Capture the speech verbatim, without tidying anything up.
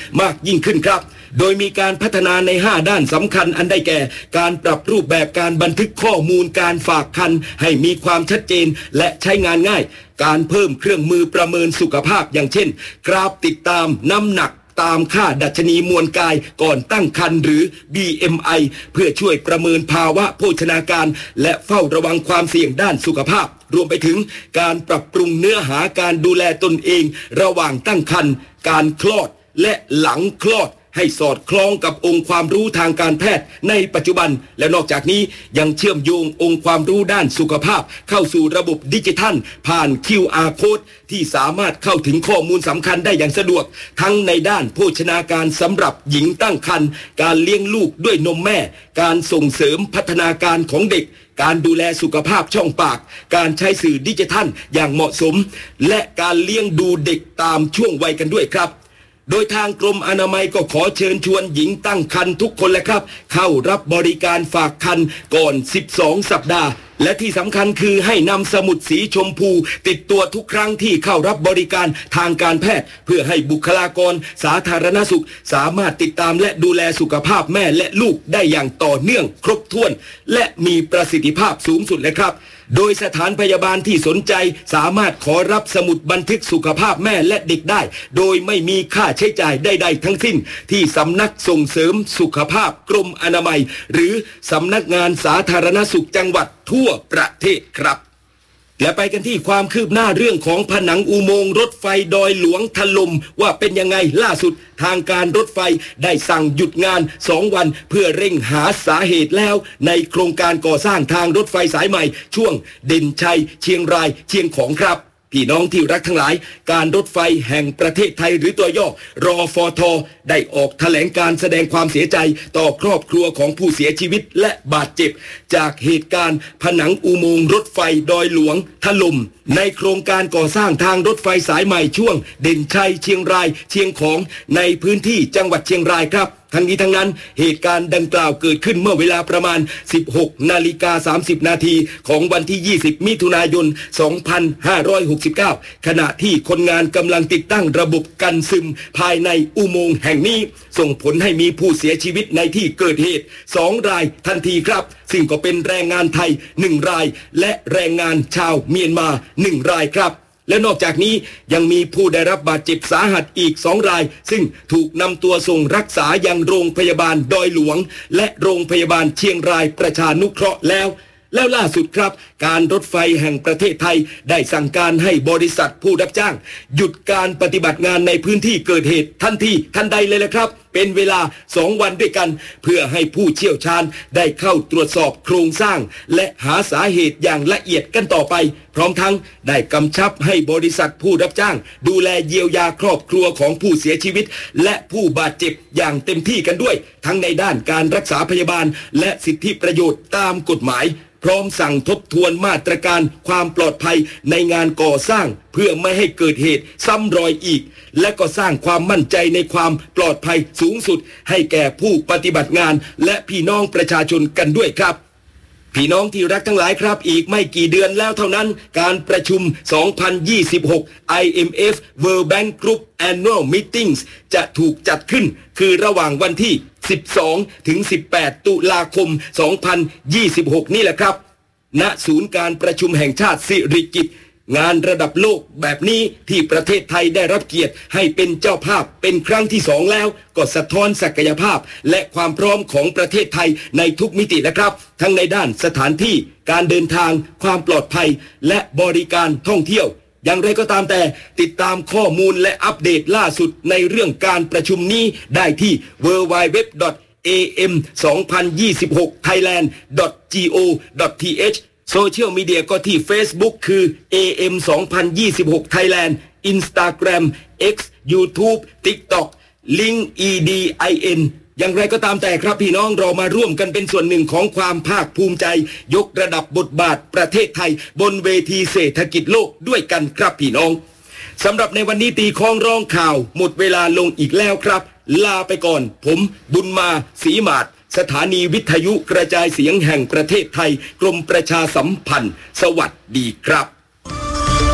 มากยิ่งขึ้นครับโดยมีการพัฒนาในห้าด้านสำคัญอันได้แก่การปรับรูปแบบการบันทึกข้อมูลการฝากคันให้มีความชัดเจนและใช้งานง่ายการเพิ่มเครื่องมือประเมินสุขภาพอย่างเช่นกราฟติดตามน้ำหนักตามค่าดัชนีมวลกายก่อนตั้งครรภ์หรือ บี เอ็ม ไอ เพื่อช่วยประเมินภาวะโภชนาการและเฝ้าระวังความเสี่ยงด้านสุขภาพรวมไปถึงการปรับปรุงเนื้อหาการดูแลตนเองระหว่างตั้งครรภ์การคลอดและหลังคลอดให้สอดคล้องกับองค์ความรู้ทางการแพทย์ในปัจจุบันและนอกจากนี้ยังเชื่อมโยงองค์ความรู้ด้านสุขภาพเข้าสู่ระบบดิจิทัลผ่าน คิว อาร์ Code ที่สามารถเข้าถึงข้อมูลสำคัญได้อย่างสะดวกทั้งในด้านโภชนาการสำหรับหญิงตั้งครรภ์การเลี้ยงลูกด้วยนมแม่การส่งเสริมพัฒนาการของเด็กการดูแลสุขภาพช่องปากการใช้สื่อดิจิทัลอย่างเหมาะสมและการเลี้ยงดูเด็กตามช่วงวัยกันด้วยครับโดยทางกรมอนามัยก็ขอเชิญชวนหญิงตั้งครรภ์ทุกคนแหละครับเข้ารับบริการฝากครรภ์ก่อนสิบสองสัปดาห์และที่สำคัญคือให้นำสมุดสีชมพูติดตัวทุกครั้งที่เข้ารับบริการทางการแพทย์เพื่อให้บุคลากรสาธารณสุขสามารถติดตามและดูแลสุขภาพแม่และลูกได้อย่างต่อเนื่องครบถ้วนและมีประสิทธิภาพสูงสุดเลยครับโดยสถานพยาบาลที่สนใจสามารถขอรับสมุดบันทึกสุขภาพแม่และเด็กได้โดยไม่มีค่าใช้จ่ายใดๆทั้งสิ้นที่สำนักส่งเสริมสุขภาพกรมอนามัยหรือสำนักงานสาธารณสุขจังหวัดทั่วประเทศครับและไปกันที่ความคืบหน้าเรื่องของผนังอุโมงค์รถไฟดอยหลวงถล่มว่าเป็นยังไงล่าสุดทางการรถไฟได้สั่งหยุดงานสองวันเพื่อเร่งหาสาเหตุแล้วในโครงการก่อสร้างทางรถไฟสายใหม่ช่วงเด่นชัยเชียงรายเชียงของครับพี่น้องที่รักทั้งหลายการรถไฟแห่งประเทศไทยหรือตัวย่อรอฟทได้ออกแถลงการแสดงความเสียใจต่อครอบครัวของผู้เสียชีวิตและบาดเจ็บจากเหตุการณ์ผนังอุโมงค์รถไฟดอยหลวงถล่มในโครงการก่อสร้างทางรถไฟสายใหม่ช่วงเด่นชัยเชียงรายเชียงของในพื้นที่จังหวัดเชียงรายครับทั้งนี้ทั้งนั้นเหตุการณ์ดังกล่าวเกิดขึ้นเมื่อเวลาประมาณ สิบหกนาฬิกาสามสิบนาทีของวันที่ ยี่สิบมิถุนายน สองพันห้าร้อยหกสิบเก้า ขณะที่คนงานกำลังติดตั้งระบบกันซึมภายในอุโมงค์แห่งนี้ส่งผลให้มีผู้เสียชีวิตในที่เกิดเหตุสองรายทันทีครับซึ่งก็เป็นแรงงานไทยหนึ่งรายและแรงงานชาวเมียนมาหนึ่งรายครับและนอกจากนี้ยังมีผู้ได้รับบาดเจ็บสาหัสอีกสองรายซึ่งถูกนำตัวส่งรักษายังโรงพยาบาลดอยหลวงและโรงพยาบาลเชียงรายประชานุเคราะห์แล้วแล้วล่าสุดครับการรถไฟแห่งประเทศไทยได้สั่งการให้บริษัทผู้รับจ้างหยุดการปฏิบัติงานในพื้นที่เกิดเหตุทันทีทันใดเลยละครับเป็นเวลาสองวันด้วยกันเพื่อให้ผู้เชี่ยวชาญได้เข้าตรวจสอบโครงสร้างและหาสาเหตุอย่างละเอียดกันต่อไปพร้อมทั้งได้กำชับให้บริษัทผู้รับจ้างดูแลเยียวยาครอบครัวของผู้เสียชีวิตและผู้บาดเจ็บอย่างเต็มที่กันด้วยทั้งในด้านการรักษาพยาบาลและสิทธิประโยชน์ตามกฎหมายพร้อมสั่งทบทวนมาตรการความปลอดภัยในงานก่อสร้างเพื่อไม่ให้เกิดเหตุซ้ำรอยอีกและก็สร้างความมั่นใจในความปลอดภัยสูงสุดให้แก่ผู้ปฏิบัติงานและพี่น้องประชาชนกันด้วยครับพี่น้องที่รักทั้งหลายครับอีกไม่กี่เดือนแล้วเท่านั้นการประชุมสองพันยี่สิบหก ไอ เอ็ม เอฟ World Bank Group Annual Meetings จะถูกจัดขึ้นคือระหว่างวันที่สิบสองถึงสิบแปดตุลาคมสองพันยี่สิบหกนี่แหละครับณศูนย์การประชุมแห่งชาติสิริกิติ์งานระดับโลกแบบนี้ที่ประเทศไทยได้รับเกียรติให้เป็นเจ้าภาพเป็นครั้งที่สองแล้วก็สะท้อนศักยภาพและความพร้อมของประเทศไทยในทุกมิตินะครับทั้งในด้านสถานที่การเดินทางความปลอดภัยและบริการท่องเที่ยวอย่างไรก็ตามแต่ติดตามข้อมูลและอัปเดตล่าสุดในเรื่องการประชุมนี้ได้ที่ ดับเบิลยู ดับเบิลยู ดับเบิลยู ดอท เอ เอ็ม สองพันยี่สิบหก ไทยแลนด์ ดอท จี โอ ดอท ที เอช โซเชียลมีเดียก็ที่ Facebook คือ เอ เอ็ม สองพันยี่สิบหก Thailand Instagram X YouTube TikTok LinkedIn อย่างไรก็ตามแต่ครับพี่น้องเรามาร่วมกันเป็นส่วนหนึ่งของความภาคภูมิใจยกระดับบทบาทประเทศไทยบนเวทีเศรษฐกิจโลกด้วยกันครับพี่น้องสำหรับในวันนี้ตีคล้องร้องข่าวหมดเวลาลงอีกแล้วครับลาไปก่อนผมบุญมาศรีหมาดสถานีวิทยุกระจายเสียงแห่งประเทศไทยกรมประชาสัมพันธ์สวัสดีครับ